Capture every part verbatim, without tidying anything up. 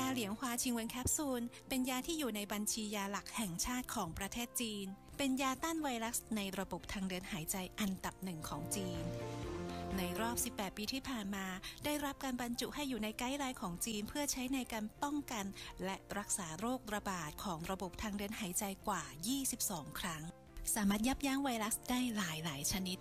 าเหลียงฮวาชิงเวินแคปซูลเป็นยาที่อยู่ในบัญชียาหลักแห่งชาติของประเทศจีนเป็นยาต้านไวรัสในระบบทางเดินหายใจอันดับหนึ่งของจีนในรอบสิบแปดปีที่ผ่านมาได้รับการบรรจุให้อยู่ในไกด์ไลน์ของจีนเพื่อใช้ในการป้องกันและรักษาโรคระบาดของระบบทางเดินหายใจกว่ายี่สิบสองครั้งสามารถยับยั้งไวรัสได้หลายหลายชนิด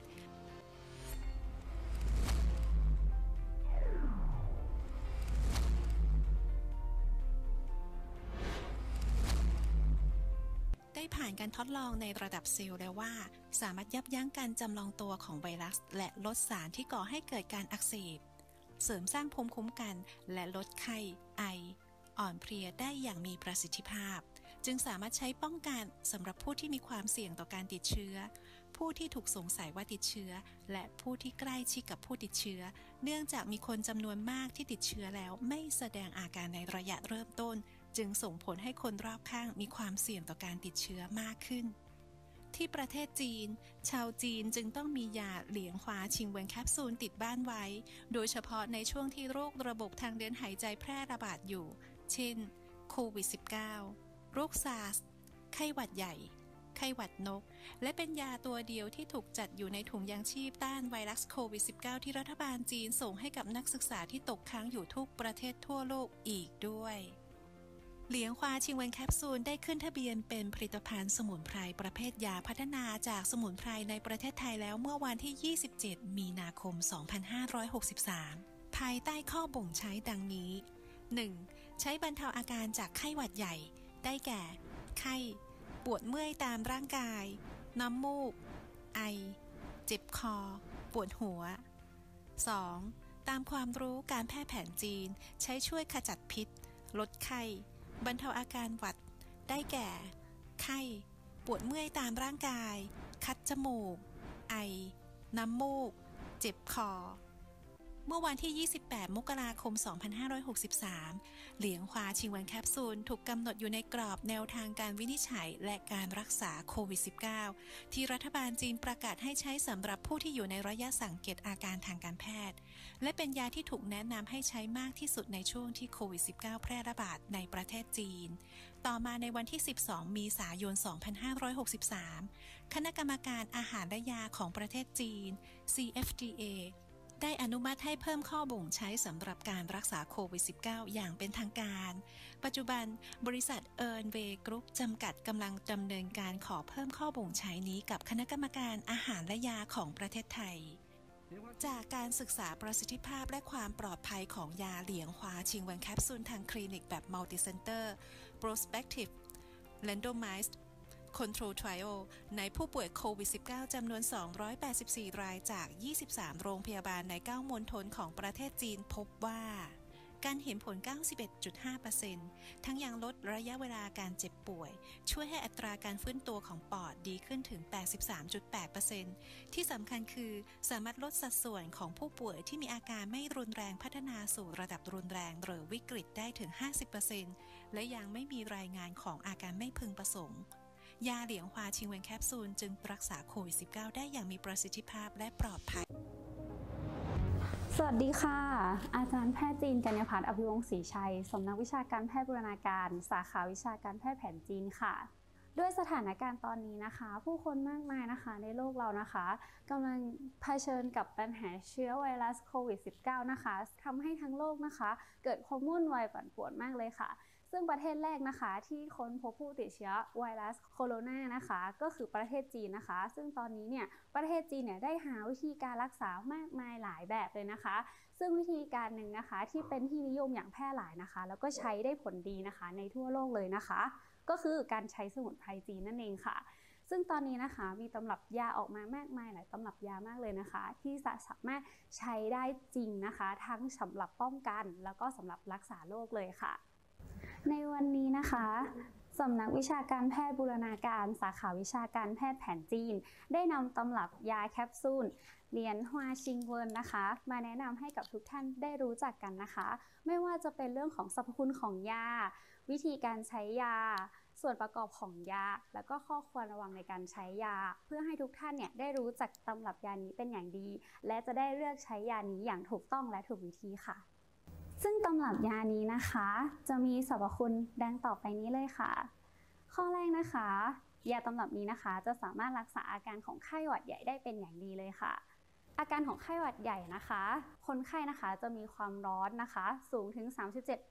ได้ผ่านการทดลองในระดับเซลล์แล้วว่าสามารถยับยั้งการจำลองตัวของไวรัสและลดสารที่ก่อให้เกิดการอักเสบเสริมสร้างภูมิคุ้มกันและลดไข้ไออ่อนเพลียได้อย่างมีประสิทธิภาพจึงสามารถใช้ป้องกันสำหรับผู้ที่มีความเสี่ยงต่อการติดเชื้อผู้ที่ถูกสงสัยว่าติดเชื้อและผู้ที่ใกล้ชิดกับผู้ติดเชื้อเนื่องจากมีคนจำนวนมากที่ติดเชื้อแล้วไม่แสดงอาการในระยะเริ่มต้นจึงส่งผลให้คนรอบข้างมีความเสี่ยงต่อการติดเชื้อมากขึ้นที่ประเทศจีนชาวจีนจึงต้องมียาเหลียงฮวาชิงเวินแคปซูลติดบ้านไว้โดยเฉพาะในช่วงที่โรคระบบทางเดินหายใจแพร่ระบาดอยู่เช่นโควิด สิบเก้า โรคซาร์สไข้หวัดใหญ่ไข้หวัดนกและเป็นยาตัวเดียวที่ถูกจัดอยู่ในถุงยางชีพต้านไวรัสโควิด สิบเก้า ที่รัฐบาลจีนส่งให้กับนักศึกษาที่ตกค้างอยู่ทุกประเทศทั่วโลกอีกด้วยเหลียงฮวาชิงเวินแคปซูลได้ขึ้นทะเบียนเป็นผลิตภัณฑ์สมุนไพรประเภทยาพัฒนาจากสมุนไพรในประเทศไทยแล้วเมื่อวันที่ยี่สิบเจ็ดมีนาคมสองพันห้าร้อยหกสิบสามภายใต้ข้อบ่งใช้ดังนี้ หนึ่ง ใช้บรรเทาอาการจากไข้หวัดใหญ่ได้แก่ไข้ปวดเมื่อยตามร่างกายน้ำมูกไอเจ็บคอปวดหัว สอง ตามความรู้การแพทย์แผนจีนใช้ช่วยขจัดพิษลดไข้บรรเทาอาการหวัดได้แก่ไข้ปวดเมื่อยตามร่างกายคัดจมูกไอน้ำมูกเจ็บคอเมื่อวันที่ยี่สิบแปดมกราคมสองพันห้าร้อยหกสิบสามเหลียงฮวาชิงเวินแคปซูลถูกกำหนดอยู่ในกรอบแนวทางการวินิจฉัยและการรักษาโควิด สิบเก้า ที่รัฐบาลจีนประกาศให้ใช้สำหรับผู้ที่อยู่ในระยะสังเกตอาการทางการแพทย์และเป็นยาที่ถูกแนะนำให้ใช้มากที่สุดในช่วงที่โควิด สิบเก้า แพร่ระบาดในประเทศจีนต่อมาในวันที่สิบสองเมษายนสองพันห้าร้อยหกสิบสามคณะกรรมการอาหารและยาของประเทศจีน ซี เอฟ ดี เอได้อนุมัติให้เพิ่มข้อบ่งใช้สำหรับการรักษาโควิด สิบเก้า อย่างเป็นทางการปัจจุบันบริษัทเอิร์นเวย์กรุ๊ปจำกัดกำลังดำเนินการขอเพิ่มข้อบ่งใช้นี้กับคณะกรรมการอาหารและยาของประเทศไทยจากการศึกษาประสิทธิภาพและความปลอดภัยของยาเหลียงฮวาชิงเวินแคปซูลทางคลินิกแบบ Multi-Center Prospective Randomized Control Trial ในผู้ป่วยโควิด สิบเก้า จำนวน สองร้อยแปดสิบสี่ รายจาก ยี่สิบสาม โรงพยาบาลใน เก้ามณฑลของประเทศจีนพบว่าการเห็นผล เก้าสิบเอ็ดจุดห้าเปอร์เซ็นต์ ทั้งยังลดระยะเวลาการเจ็บป่วยช่วยให้อัตราการฟื้นตัวของปอดดีขึ้นถึง แปดสิบสามจุดแปดเปอร์เซ็นต์ ที่สำคัญคือสามารถลดสัดส่วนของผู้ป่วยที่มีอาการไม่รุนแรงพัฒนาสู่ระดับรุนแรงหรือวิกฤตได้ถึง ห้าสิบเปอร์เซ็นต์ และยังไม่มีรายงานของอาการไม่พึงประสงค์ยาเหลียงฮวาชิงเวินแคปซูลจึงรักษาโควิด สิบเก้า ได้อย่างมีประสิทธิภาพและปลอดภัยสวัสดีค่ะอาจารย์แพทย์จีนกัญญาภัทร อภิวงศ์ศรีชัยสำนักวิชาการแพทย์บูรณาการสาขาวิชาการแพทย์แผนจีนค่ะด้วยสถานการณ์ตอนนี้นะคะผู้คนมากมายนะคะในโลกเรานะคะกำลังเผชิญกับปัญหาเชื้อไวรัสโควิด สิบเก้า นะคะทำให้ทั้งโลกนะคะเกิดความวุ่นวายปั่นป่วนมากเลยค่ะซึ่งประเทศแรกนะคะที่ค้นพบผู้ติดเชื้อไวรัสโคโรนานะคะก็คือประเทศจีนนะคะซึ่งตอนนี้เนี่ยประเทศจีนเนี่ยได้หาวิธีการรักษามากมายหลายแบบเลยนะคะซึ่งวิธีการหนึ่งนะคะที่เป็นที่นิยมอย่างแพร่หลายนะคะแล้วก็ใช้ได้ผลดีนะคะในทั่วโลกเลยนะคะก็คือการใช้สมุนไพรจีนนั่นเองค่ะซึ่งตอนนี้นะคะมีตำรับยาออกมามากมายหลายตำรับยามากเลยนะคะที่สามารถใช้ได้จริงนะคะทั้งสำหรับป้องกันแล้วก็สำหรับรักษาโรคเลยค่ะในวันนี้นะคะสำนักวิชาการแพทย์บูรณาการสาขาวิชาการแพทย์แผนจีนได้นำตำรับยาแคปซูลเหลียงฮวาชิงเวินนะคะมาแนะนำให้กับทุกท่านได้รู้จักกันนะคะไม่ว่าจะเป็นเรื่องของสรรพคุณของยาวิธีการใช้ยาส่วนประกอบของยาแล้วก็ข้อควรระวังในการใช้ยาเพื่อให้ทุกท่านเนี่ยได้รู้จักตำรับยานี้เป็นอย่างดีและจะได้เลือกใช้ยานี้อย่างถูกต้องและถูกวิธีค่ะซึ่งตำำรับยานี้นะคะจะมีสรรพคุณดังต่อไปนี้เลยค่ะข้อแรกนะคะยาตำรับนี้นะคะจะสามารถรักษาอาการของไข้หวัดใหญ่ได้เป็นอย่างดีเลยค่ะอาการของไข้หวัดใหญ่นะคะคนไข้นะคะจะมีความร้อนนะคะสูงถึงสามสิบเจ็ด